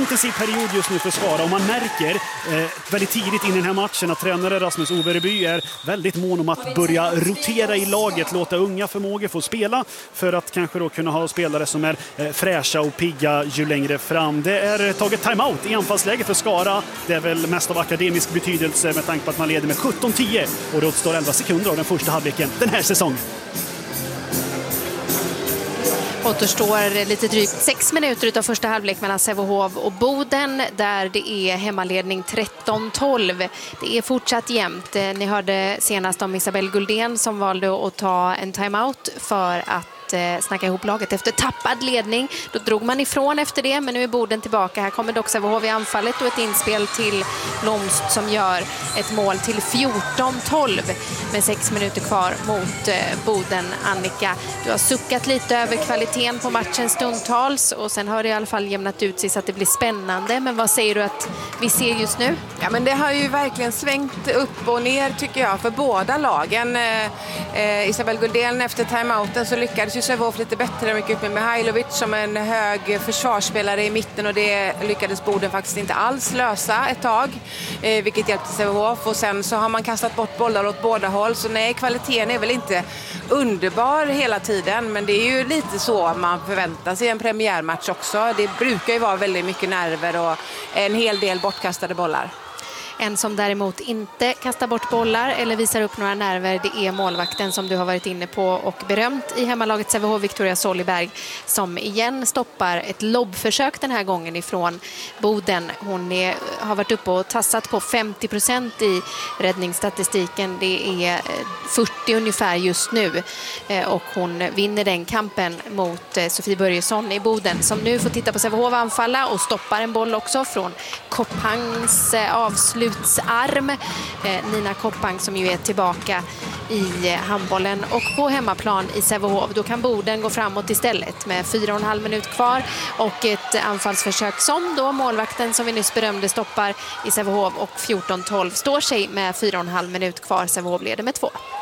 intensiv period just nu för Skara och man märker väldigt tidigt in i den här matchen att tränare Rasmus Overby är väldigt mån om att börja rotera i laget, låta unga förmågor få spela för att kanske då kunna ha spelare som är fräscha och pigga ju längre fram. Det är taget timeout i anfallsläge för Skara. Det är väl mest av akademisk betydelse med tanke på att man leder med 17-10 och det återstår 11 sekunder av den första halvleken den här säsongen. Återstår lite drygt 6 minuter av första halvlek mellan Sävehof och Boden där det är hemmaledning 13-12. Det är fortsatt jämnt. Ni hörde senast om Isabelle Guldén som valde att ta en timeout för att snacka ihop laget efter tappad ledning. Då drog man ifrån efter det, men nu är Boden tillbaka. Här kommer dock Sävehof i anfallet och ett inspel till Blomst som gör ett mål till 14-12 med 6 minuter kvar mot Boden. Annika, du har suckat lite över kvaliteten på matchen stundtals och sen har det i alla fall jämnat ut sig så att det blir spännande. Men vad säger du att vi ser just nu? Ja, men det har ju verkligen svängt upp och ner tycker jag för båda lagen. Isabelle Guldén efter timeouten så lyckades ju Sävehof lite bättre, mycket upp med Mihailovic som en hög försvarsspelare i mitten och det lyckades Boden faktiskt inte alls lösa ett tag, vilket hjälpte Sävehof och sen så har man kastat bort bollar åt båda håll så nej, kvaliteten är väl inte underbar hela tiden men det är ju lite så man förväntar sig i en premiärmatch också. Det brukar ju vara väldigt mycket nerver och en hel del bortkastade bollar. En som däremot inte kastar bort bollar eller visar upp några nerver, det är målvakten som du har varit inne på och berömt i hemmalaget Sävehof, Victoria Soliberg, som igen stoppar ett lobbförsök den här gången ifrån Boden. Hon har varit uppe och tassat på 50% i räddningsstatistiken. Det är 40 ungefär just nu och hon vinner den kampen mot Sofie Börjesson i Boden som nu får titta på Sävehof anfalla och stoppar en boll också från Koppangs avslutsarm. Nina Koppang som ju är tillbaka i handbollen och på hemmaplan i Sävehof. Då kan Boden gå framåt istället med 4,5 minut kvar och ett anfallsförsök som då målvakten som vi nyss berömde stoppar i Sävehof och 14-12 står sig med 4,5 minut kvar. Sävehof leder med 2.